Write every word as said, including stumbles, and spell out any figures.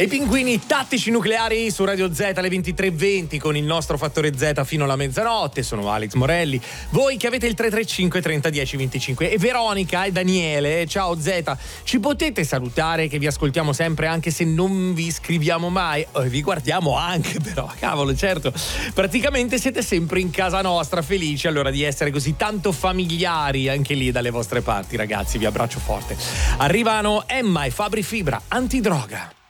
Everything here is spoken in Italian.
E i pinguini tattici nucleari su Radio Z alle ventitré e venti con il nostro fattore Z fino alla mezzanotte. Sono Alex Morelli. Voi che avete il tre tre cinque trenta dieci venticinque e Veronica e Daniele. Ciao Z, ci potete salutare che vi ascoltiamo sempre anche se non vi scriviamo mai? Eh, vi guardiamo anche però, cavolo, certo. Praticamente siete sempre in casa nostra, felici allora di essere così tanto familiari anche lì dalle vostre parti, ragazzi. Vi abbraccio forte. Arrivano Emma e Fabri Fibra, Antidroga.